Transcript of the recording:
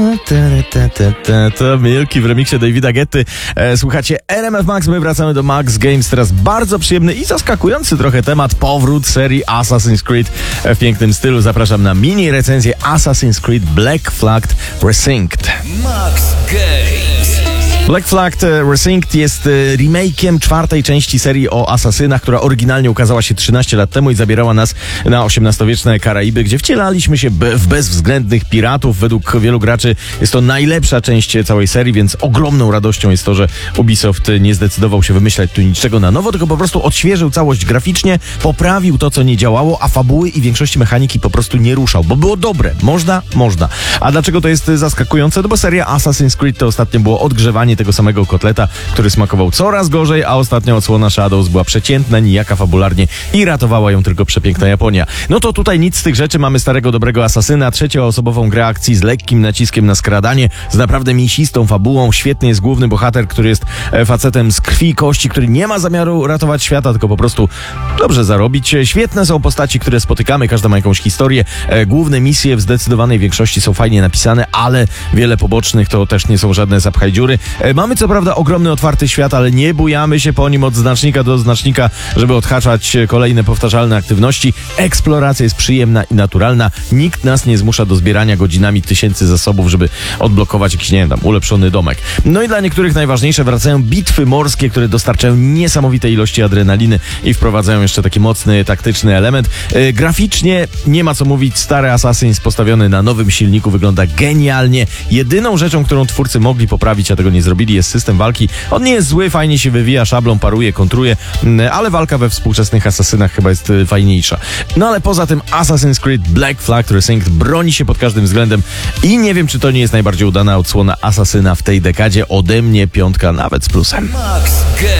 To Milki w remiksie Davida Guetty. Słuchacie RMF Max, my wracamy do Max Games. Teraz bardzo przyjemny i zaskakujący trochę temat. Powrót serii Assassin's Creed w pięknym stylu. Zapraszam na mini recenzję Assassin's Creed Black Flag Resynced. Max Games. Black Flag Resynced jest remake'iem czwartej części serii o asasynach, która oryginalnie ukazała się 13 lat temu i zabierała nas na XVIII-wieczne Karaiby, gdzie wcielaliśmy się w bezwzględnych piratów. Według wielu graczy jest to najlepsza część całej serii, więc ogromną radością jest to, że Ubisoft nie zdecydował się wymyślać tu niczego na nowo, tylko po prostu odświeżył całość graficznie, poprawił to, co nie działało, a fabuły i większości mechaniki po prostu nie ruszał, bo było dobre. Można. A dlaczego to jest zaskakujące? No bo seria Assassin's Creed to ostatnio było odgrzewanie tego samego kotleta, który smakował coraz gorzej, a ostatnia odsłona Shadows była przeciętna, nijaka fabularnie i ratowała ją tylko przepiękna Japonia. No to tutaj nic z tych rzeczy, mamy starego, dobrego asasyna, trzecioosobową grę akcji z lekkim naciskiem na skradanie, z naprawdę mięsistą fabułą. Świetny jest główny bohater, który jest facetem z krwi i kości, który nie ma zamiaru ratować świata, tylko po prostu dobrze zarobić. Świetne są postaci, które spotykamy, każda ma jakąś historię. Główne misje w zdecydowanej większości są fajnie napisane, ale wiele pobocznych to też nie są żadne zapchajdziury. Mamy co prawda ogromny, otwarty świat, ale nie bujamy się po nim od znacznika do znacznika, żeby odhaczać kolejne powtarzalne aktywności. Eksploracja jest przyjemna i naturalna. Nikt nas nie zmusza do zbierania godzinami tysięcy zasobów, żeby odblokować jakiś, nie wiem, tam ulepszony domek. No i dla niektórych najważniejsze wracają bitwy morskie, które dostarczają niesamowite ilości adrenaliny i wprowadzają jeszcze taki mocny, taktyczny element. Graficznie nie ma co mówić. Stary Assassin's postawiony na nowym silniku wygląda genialnie. Jedyną rzeczą, którą twórcy mogli poprawić, a tego nie zrobili, jest system walki. On nie jest zły, fajnie się wywija szablą, paruje, kontruje, ale walka we współczesnych asasynach chyba jest fajniejsza. No ale poza tym Assassin's Creed Black Flag Resynced broni się pod każdym względem i nie wiem, czy to nie jest najbardziej udana odsłona asasyna w tej dekadzie. Ode mnie 5, nawet z plusem. Max Games.